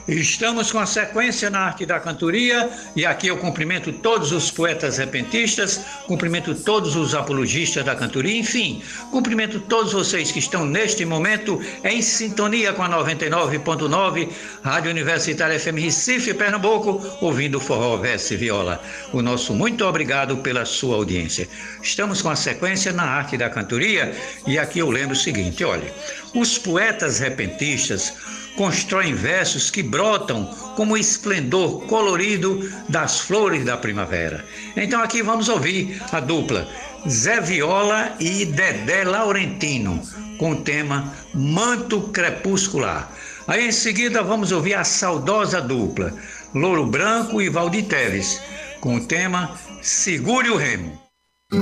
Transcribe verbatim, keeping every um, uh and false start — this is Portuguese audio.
Estamos com a sequência na arte da cantoria e aqui eu cumprimento todos os poetas repentistas, cumprimento todos os apologistas da cantoria, enfim, cumprimento todos vocês que estão neste momento em sintonia com a noventa e nove ponto nove Rádio Universitária F M Recife, Pernambuco, ouvindo forró, verso e viola. O nosso muito obrigado pela sua audiência. Estamos com a sequência na arte da cantoria e aqui eu lembro o seguinte, olha, os poetas repentistas constroem versos que brotam como o esplendor colorido das flores da primavera. Então aqui vamos ouvir a dupla Zé Viola e Dedé Laurentino com o tema Manto Crepuscular. Aí em seguida vamos ouvir a saudosa dupla Louro Branco e Valdir Teles com o tema Segure o Remo.